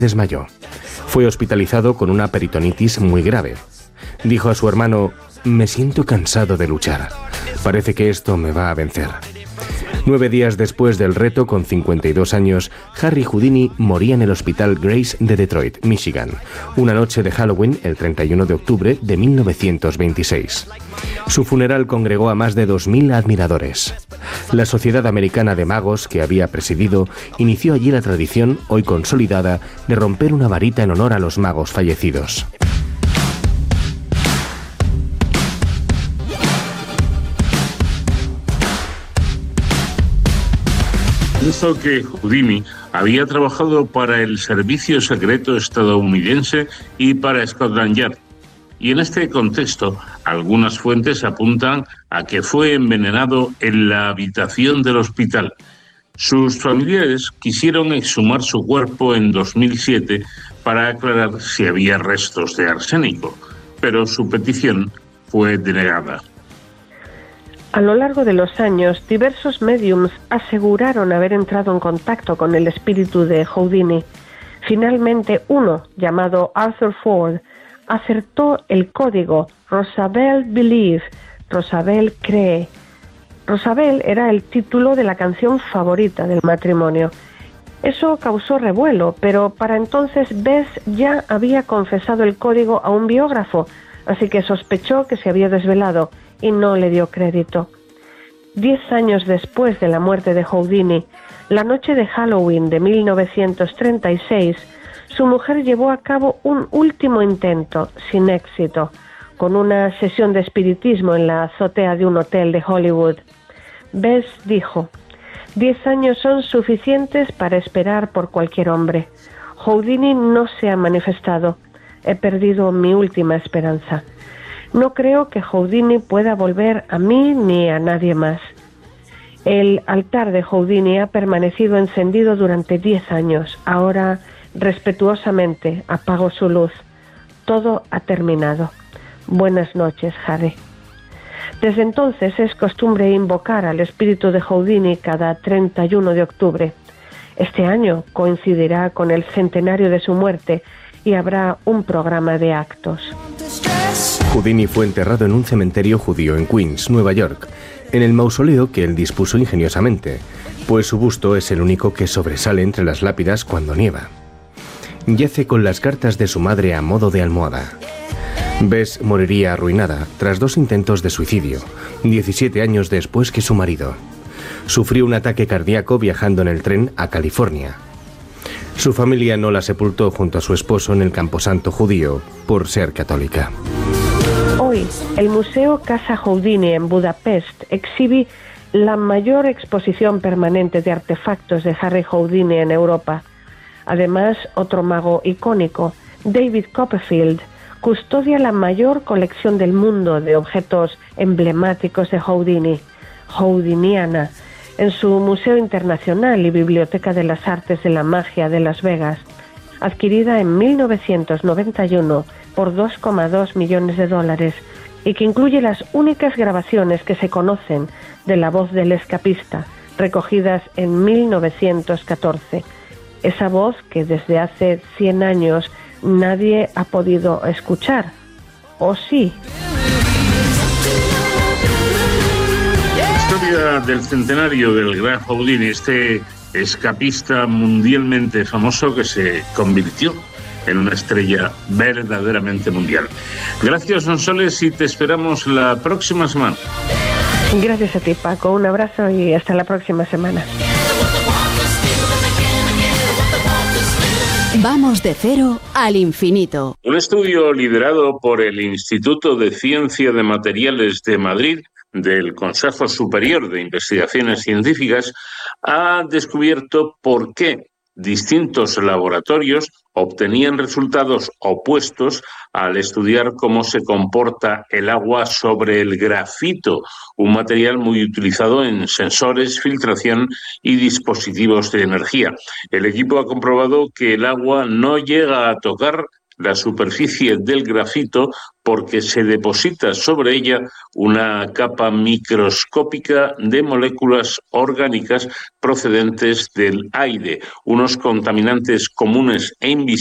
desmayó. Fue hospitalizado con una peritonitis muy grave. Dijo a su hermano: «Me siento cansado de luchar. Parece que esto me va a vencer». 9 días después del reto, con 52 años, Harry Houdini moría en el Hospital Grace de Detroit, Michigan, una noche de Halloween, el 31 de octubre de 1926. Su funeral congregó a más de 2.000 admiradores. La Sociedad Americana de Magos, que había presidido, inició allí la tradición, hoy consolidada, de romper una varita en honor a los magos fallecidos. Hizo que Houdini había trabajado para el Servicio Secreto estadounidense y para Scotland Yard. Y en este contexto, algunas fuentes apuntan a que fue envenenado en la habitación del hospital. Sus familiares quisieron exhumar su cuerpo en 2007 para aclarar si había restos de arsénico, pero su petición fue denegada. A lo largo de los años, diversos médiums aseguraron haber entrado en contacto con el espíritu de Houdini. Finalmente, uno, llamado Arthur Ford, acertó el código Rosabelle Believe, Rosabelle cree. Rosabelle era el título de la canción favorita del matrimonio. Eso causó revuelo, pero para entonces Bess ya había confesado el código a un biógrafo, así que sospechó que se había desvelado y no le dio crédito. 10 años después de la muerte de Houdini, la noche de Halloween de 1936, su mujer llevó a cabo un último intento, sin éxito, con una sesión de espiritismo en la azotea de un hotel de Hollywood. Bess dijo: 10 años son suficientes para esperar por cualquier hombre. Houdini no se ha manifestado. He perdido mi última esperanza. No creo que Houdini pueda volver a mí ni a nadie más. El altar de Houdini ha permanecido encendido durante 10 años. Ahora, respetuosamente, apago su luz. Todo ha terminado. Buenas noches, Harry. Desde entonces es costumbre invocar al espíritu de Houdini cada 31 de octubre. Este año coincidirá con el centenario de su muerte y habrá un programa de actos. Houdini fue enterrado en un cementerio judío en Queens, Nueva York, en el mausoleo que él dispuso ingeniosamente, pues su busto es el único que sobresale entre las lápidas cuando nieva. Yace con las cartas de su madre a modo de almohada. Bess moriría arruinada tras 2 intentos de suicidio, 17 años después que su marido. Sufrió un ataque cardíaco viajando en el tren a California. Su familia no la sepultó junto a su esposo en el camposanto judío por ser católica. Hoy, el Museo Casa Houdini en Budapest exhibe la mayor exposición permanente de artefactos de Harry Houdini en Europa. Además, otro mago icónico, David Copperfield, custodia la mayor colección del mundo de objetos emblemáticos de Houdini, Houdiniana, en su Museo Internacional y Biblioteca de las Artes de la Magia de Las Vegas, adquirida en 1991 por $2,2 millones y que incluye las únicas grabaciones que se conocen de la voz del escapista, recogidas en 1914. Esa voz que desde hace 100 años nadie ha podido escuchar. ¿O sí? Historia del centenario del gran Houdini, este escapista mundialmente famoso que se convirtió en una estrella verdaderamente mundial. Gracias, Sonsoles, y te esperamos la próxima semana. Gracias a ti, Paco. Un abrazo y hasta la próxima semana. Vamos de cero al infinito. Un estudio liderado por el Instituto de Ciencia de Materiales de Madrid, del Consejo Superior de Investigaciones Científicas, ha descubierto por qué distintos laboratorios obtenían resultados opuestos al estudiar cómo se comporta el agua sobre el grafito, un material muy utilizado en sensores, filtración y dispositivos de energía. El equipo ha comprobado que el agua no llega a tocar la superficie del grafito porque se deposita sobre ella una capa microscópica de moléculas orgánicas procedentes del aire, unos contaminantes comunes e invisibles